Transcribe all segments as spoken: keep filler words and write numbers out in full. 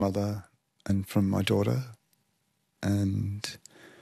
mother and from my daughter. And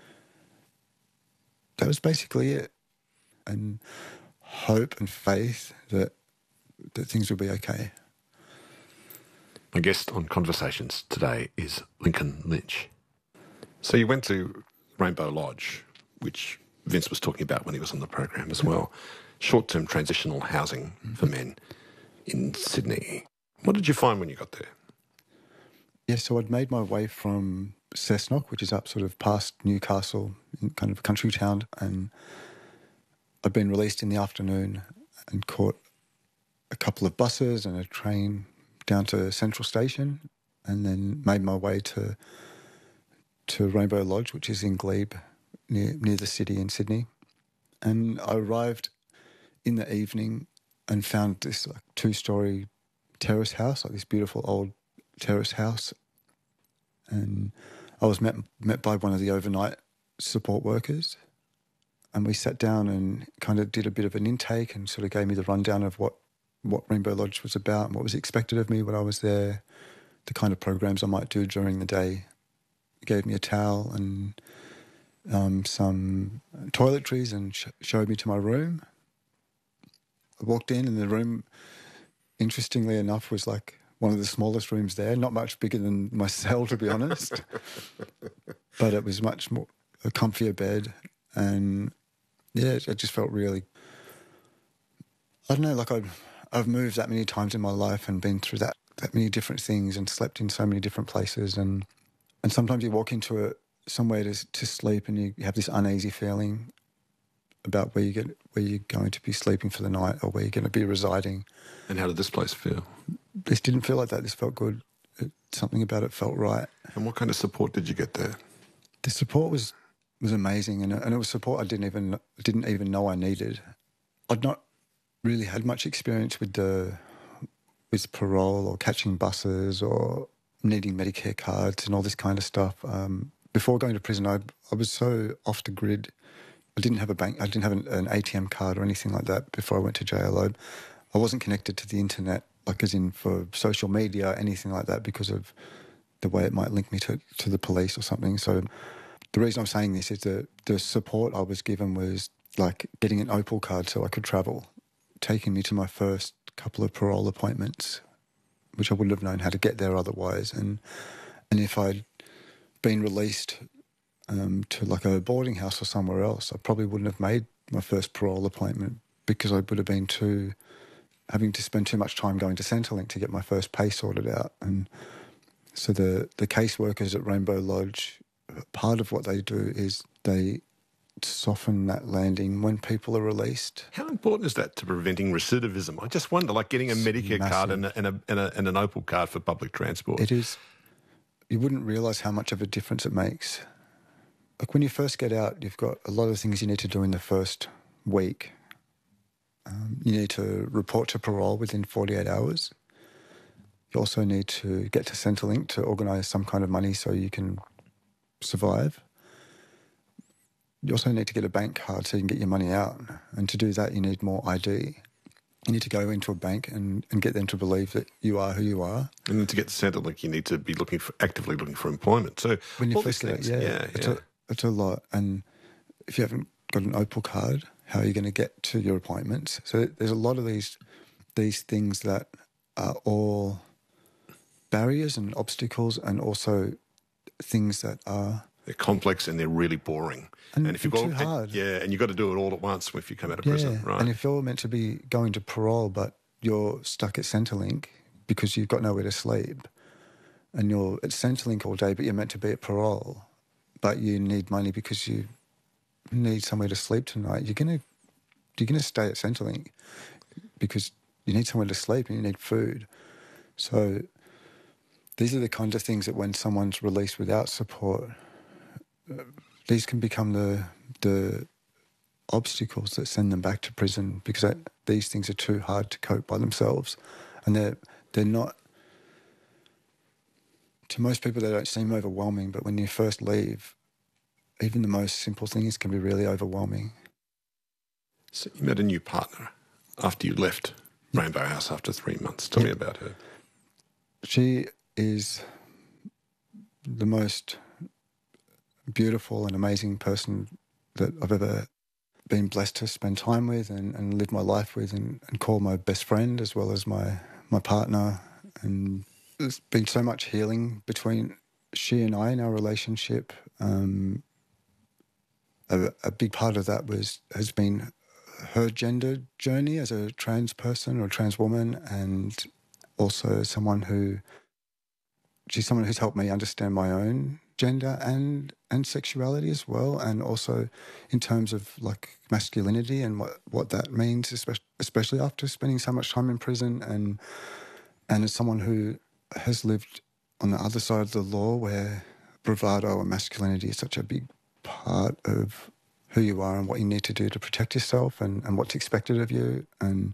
that was basically it. And hope and faith that that things will be okay. My guest on Conversations today is Lincoln Lynch. So you went to Rainbow Lodge, which Vince was talking about when he was on the program as well. Short-term transitional housing for men in Sydney. What did you find when you got there? Yeah, so I'd made my way from Cessnock, which is up sort of past Newcastle, in kind of a country town, and I'd been released in the afternoon and caught a couple of buses and a train down to Central Station, and then made my way to to Rainbow Lodge, which is in Glebe, near near the city in Sydney. And I arrived in the evening and found this like two-storey terrace house, like this beautiful old terrace house. And I was met met by one of the overnight support workers, and we sat down and kind of did a bit of an intake and sort of gave me the rundown of what, what Rainbow Lodge was about and what was expected of me when I was there, the kind of programs I might do during the day. He gave me a towel and um, some toiletries and sh- showed me to my room. I walked in and the room, interestingly enough, was like one of the smallest rooms there, not much bigger than my cell, to be honest. But it was much more a comfier bed, and yeah, it just felt really, I don't know, like I've, I've moved that many times in my life and been through that, that many different things and slept in so many different places, and and sometimes you walk into a, somewhere to, to sleep and you have this uneasy feeling about where you get where you're going to be sleeping for the night or where you're going to be residing. And how did this place feel? This didn't feel like that. This felt good. It, something about it felt right. And what kind of support did you get there? The support was was amazing, and and it was support I didn't even didn't even know I needed. I'd not really had much experience with the with parole or catching buses or needing Medicare cards and all this kind of stuff. Um, before going to prison, I I was so off the grid. I didn't have a bank. I didn't have an, an A T M card or anything like that before I went to jail. I, I wasn't connected to the internet, like as in for social media, anything like that, because of the way it might link me to, to the police or something. So the reason I'm saying this is that the support I was given was like getting an Opal card so I could travel, taking me to my first couple of parole appointments, which I wouldn't have known how to get there otherwise. And and if I'd been released um, to like a boarding house or somewhere else, I probably wouldn't have made my first parole appointment because I would have been too, having to spend too much time going to Centrelink to get my first pay sorted out. And so the, the caseworkers at Rainbow Lodge, part of what they do is they soften that landing when people are released. How important is that to preventing recidivism? I just wonder, like getting a It's Medicare massive. card and, a, and, a, and, a, and an Opal card for public transport. It is. You wouldn't realise how much of a difference it makes. Like when you first get out, you've got a lot of things you need to do in the first week. Um, you need to report to parole within forty-eight hours. You also need to get to Centrelink to organise some kind of money so you can survive. You also need to get a bank card so you can get your money out. And to do that, you need more I D. You need to go into a bank and, and get them to believe that you are who you are. And then to get to Centrelink, you need to be looking for actively looking for employment. So When you all first these get things, out, yeah, yeah, it's, yeah. A, it's a lot. And if you haven't got an Opal card, how are you going to get to your appointments? So there's a lot of these these things that are all barriers and obstacles, and also things that are They're complex and they're really boring. and, And if you've and got too hard. yeah, and you've got to do it all at once if you come out of Yeah, prison, right? and if you're meant to be going to parole, but you're stuck at Centrelink because you've got nowhere to sleep, and you're at Centrelink all day, but you're meant to be at parole, but you need money because you need somewhere to sleep tonight, you're gonna you're gonna stay at Centrelink because you need somewhere to sleep and you need food. So these are the kinds of things that when someone's released without support, uh, these can become the the obstacles that send them back to prison because that, these things are too hard to cope by themselves, and they're they're not. To most people, they don't seem overwhelming, but when you first leave, even the most simple things can be really overwhelming. So you met a new partner after you left Rainbow House after three months. Tell Yeah. me about her. She is the most beautiful and amazing person that I've ever been blessed to spend time with and, and live my life with and, and call my best friend as well as my, my partner. And there's been so much healing between she and I in our relationship. Um, a, a big part of that was has been her gender journey as a trans person or trans woman, and also someone who she's someone who's helped me understand my own gender and and sexuality as well, and also in terms of like masculinity and what, what that means, especially especially after spending so much time in prison, and and as someone who has lived on the other side of the law where bravado and masculinity is such a big part of who you are and what you need to do to protect yourself and, and what's expected of you. And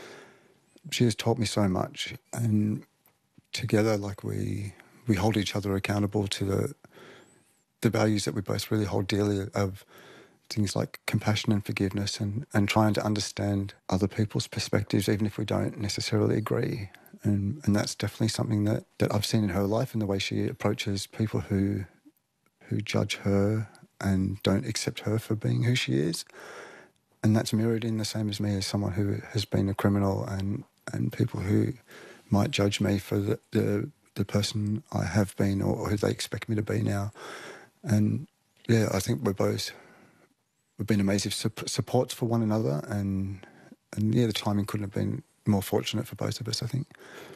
she has taught me so much. And together, like we we hold each other accountable to the the values that we both really hold dearly of things like compassion and forgiveness and, and trying to understand other people's perspectives, even if we don't necessarily agree. And and that's definitely something that, that I've seen in her life and the way she approaches people who who judge her and don't accept her for being who she is. And that's mirrored in the same as me as someone who has been a criminal and, and people who might judge me for the, the, the person I have been or, or who they expect me to be now. And yeah, I think we're both, we've been amazing su- supports for one another, and and yeah, the timing couldn't have been more fortunate for both of us, I think.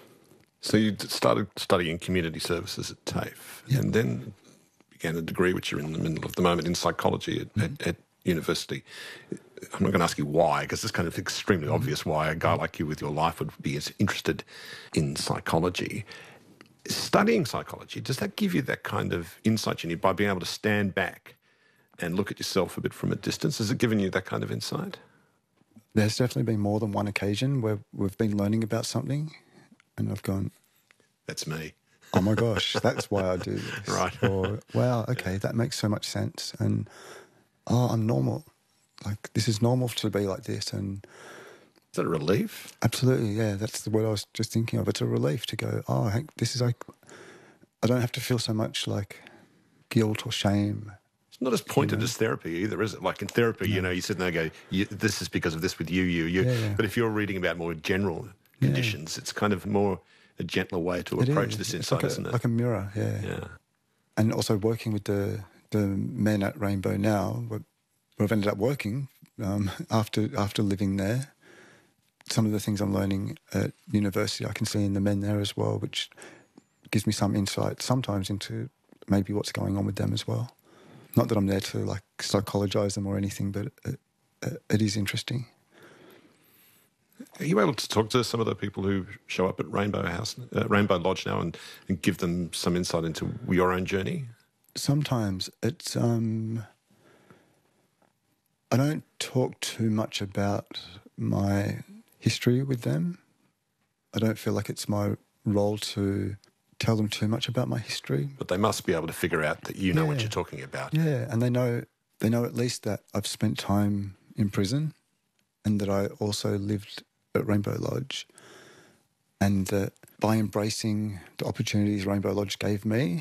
So you started studying community services at TAFE, Yeah. and then began a degree, which you're in the middle of the moment, in psychology at, Mm-hmm. at, at university. I'm not going to ask you why, because it's kind of extremely mm-hmm. obvious why a guy like you with your life would be as interested in psychology. Studying psychology, does that give you that kind of insight you need by being able to stand back and look at yourself a bit from a distance? Has it given you that kind of insight? There's definitely been more than one occasion where we've been learning about something and I've gone, that's me. Oh my gosh, that's why I do this. Right. Or, wow, okay, that makes so much sense. And, oh, I'm normal. Like, this is normal to be like this. And is that a relief? Absolutely, yeah. That's the word I was just thinking of. It's a relief to go, oh, Hank, this is like, I don't have to feel so much like guilt or shame. It's not as pointed you know? as therapy either, is it? Like in therapy, no. you know, you sit there and go, you, this is because of this with you, you, you. Yeah, yeah. But if you're reading about more general conditions, yeah. it's kind of more a gentler way to it approach is. this it's insight, like a, isn't it? Like a mirror, yeah. Yeah. And also working with the the men at Rainbow now, we've ended up working um, after after living there. Some of the things I'm learning at university I can see in the men there as well, which gives me some insight sometimes into maybe what's going on with them as well. Not that I'm there to like psychologise them or anything, but it, it, it is interesting. Are you able to talk to some of the people who show up at Rainbow House, uh, Rainbow Lodge now, and, and give them some insight into your own journey? Sometimes it's. Um, I don't talk too much about my history with them. I don't feel like it's my role to tell them too much about my history. But they must be able to figure out that you know yeah. what you're talking about. Yeah, and they know they know at least that I've spent time in prison and that I also lived at Rainbow Lodge, and that by embracing the opportunities Rainbow Lodge gave me,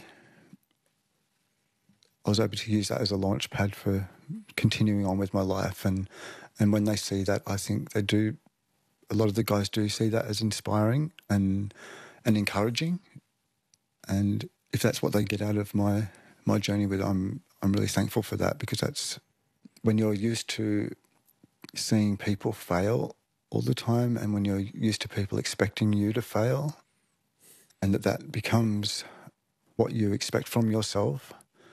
I was able to use that as a launch pad for continuing on with my life. And, and when they see that, I think they do, a lot of the guys do see that as inspiring and and encouraging. And if that's what they get out of my my journey with, I'm I'm really thankful for that, because that's when you're used to seeing people fail all the time, and when you're used to people expecting you to fail, and that that becomes what you expect from yourself,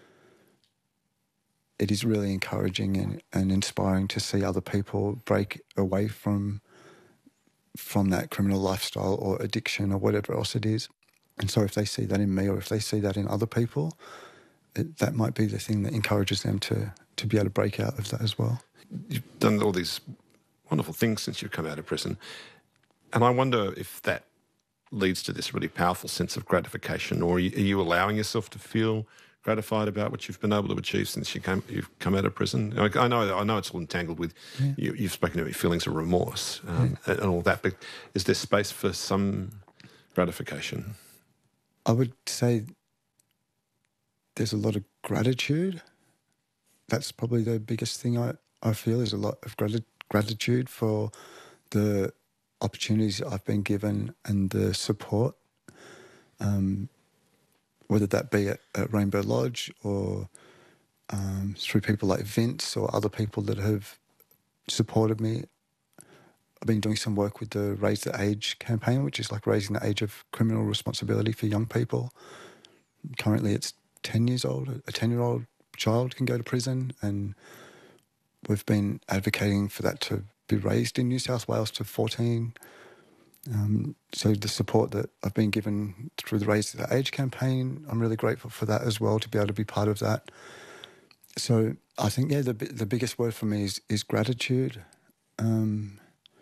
it is really encouraging and, and inspiring to see other people break away from from that criminal lifestyle or addiction or whatever else it is. And so if they see that in me, or if they see that in other people, it, that might be the thing that encourages them to, to be able to break out of that as well. You've done all these wonderful things since you've come out of prison, and I wonder if that leads to this really powerful sense of gratification, or are you, are you allowing yourself to feel gratified about what you've been able to achieve since you came, you've come out of prison? I, I know I know it's all entangled with, yeah. you, you've spoken about your feelings of remorse um, yeah. and all that, but is there space for some gratification? I would say there's a lot of gratitude. That's probably the biggest thing I, I feel is a lot of grati- gratitude for the opportunities I've been given and the support, um, whether that be at, at Rainbow Lodge or um, through people like Vince or other people that have supported me. I've been doing some work with the Raise the Age campaign, which is like raising the age of criminal responsibility for young people. Currently it's ten years old. A ten-year-old child can go to prison, and we've been advocating for that to be raised in New South Wales to fourteen. Um, so the support that I've been given through the Raise the Age campaign, I'm really grateful for that as well, to be able to be part of that. So I think, yeah, the the biggest word for me is, is gratitude. Um,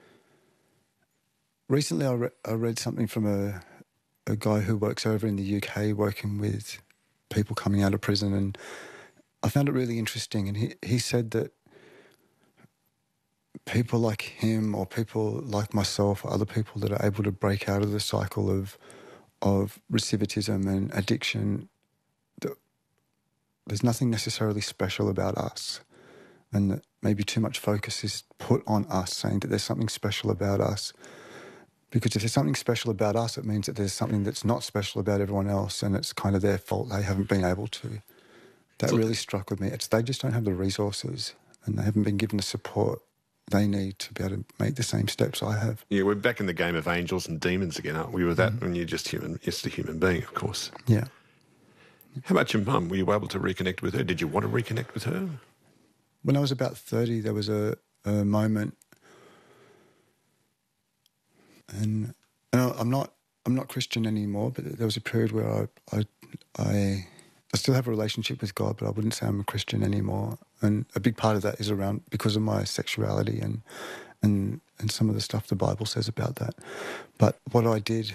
recently I, re- I read something from a, a guy who works over in the U K working with people coming out of prison, and I found it really interesting. And he, he said that people like him or people like myself or other people that are able to break out of the cycle of of recidivism and addiction, that there's nothing necessarily special about us, and that maybe too much focus is put on us, saying that there's something special about us. Because if there's something special about us, it means that there's something that's not special about everyone else, and it's kind of their fault they haven't been able to. That So- really struck with me. It's they just don't have the resources, and they haven't been given the support they need to be able to make the same steps I have. Yeah, we're back in the game of angels and demons again, aren't we? With that, when you're just human, just a human being, of course. Yeah. How about your mum? Were you able to reconnect with her? Did you want to reconnect with her? When I was about thirty, there was a, a moment, and, and I- I'm not I'm not Christian anymore, but there was a period where I I I, I still have a relationship with God, but I wouldn't say I'm a Christian anymore. And a big part of that is around because of my sexuality and and and some of the stuff the Bible says about that. But what I did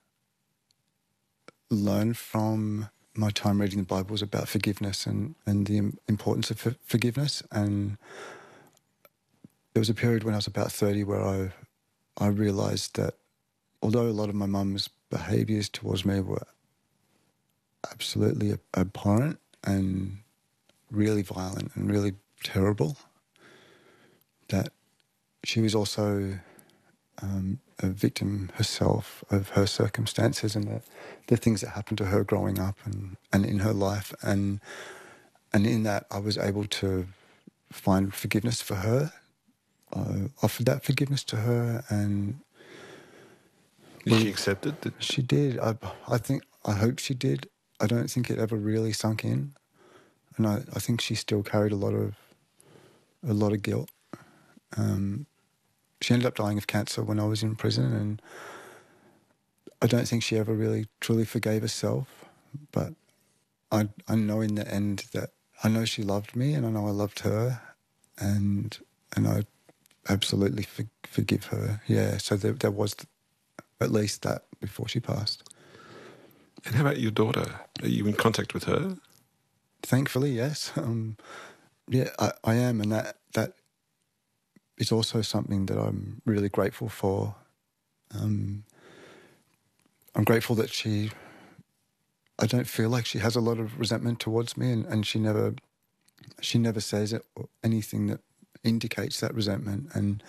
learn from my time reading the Bible was about forgiveness and, and the im- importance of for- forgiveness. And there was a period when I was about thirty where I I realised that although a lot of my mum's behaviours towards me were absolutely ab- abhorrent and really violent and really terrible, that she was also um, a victim herself of her circumstances and the, the things that happened to her growing up and, and in her life. And and in that, I was able to find forgiveness for her. I offered that forgiveness to her, and Did she accept it? Did- she did. I, I think, I hope she did. I don't think it ever really sunk in. And I, I think she still carried a lot of, a lot of guilt. Um, she ended up dying of cancer when I was in prison, and I don't think she ever really truly forgave herself. But I, I know in the end that I know she loved me, and I know I loved her, and and I absolutely for, forgive her. Yeah, so there, there was at least that before she passed. And how about your daughter? Are you in contact with her? Thankfully, yes. Um, yeah, I, I am, and that that is also something that I'm really grateful for. Um, I'm grateful that she, I don't feel like she has a lot of resentment towards me, and, and she never, she never says it or anything that indicates that resentment, and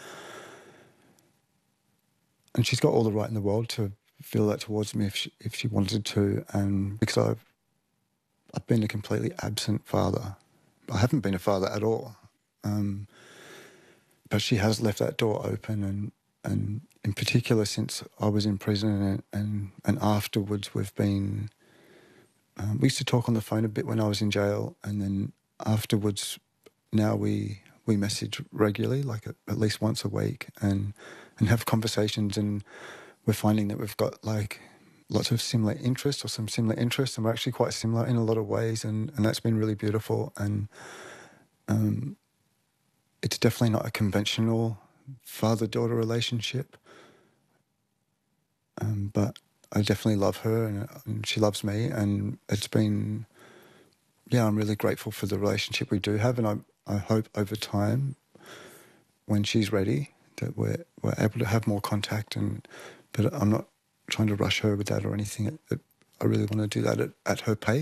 and she's got all the right in the world to feel that towards me if she, if she wanted to, and because I've I've been a completely absent father. I haven't been a father at all, um, but she has left that door open, and and in particular since I was in prison and and, and afterwards we've been. Um, we used to talk on the phone a bit when I was in jail, and then afterwards, now we we message regularly, like at, at least once a week, and and have conversations. And we're finding that we've got like lots of similar interests or some similar interests, and we're actually quite similar in a lot of ways, and, and that's been really beautiful. And um, it's definitely not a conventional father-daughter relationship, um, but I definitely love her, and, and she loves me, and it's been, yeah, I'm really grateful for the relationship we do have, and I I hope over time, when she's ready, that we're we're able to have more contact, and but I'm not trying to rush her with that or anything. It, it, I really want to do that at, at her pace.